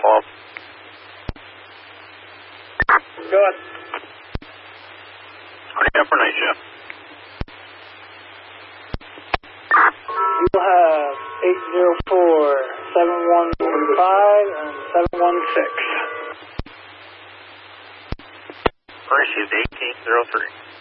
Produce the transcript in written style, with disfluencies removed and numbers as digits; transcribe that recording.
off. Go ahead. Upper night shift. You have 804, 715, and 716. Received 1803.